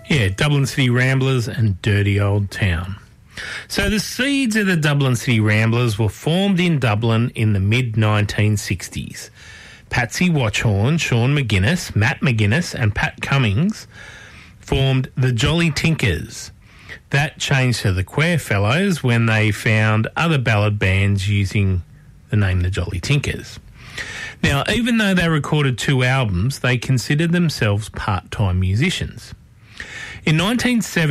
Yeah, Dublin City Ramblers and Dirty Old Town. So the seeds of the Dublin City Ramblers were formed in Dublin in the mid-1960s. Patsy Watchhorn, Sean McGuinness, Matt McGuinness and Pat Cummings formed the Jolly Tinkers. That changed to the Quare Fellows when they found other ballad bands using the name the Jolly Tinkers. Now, even though they recorded 2 albums, they considered themselves part-time musicians. In 1970,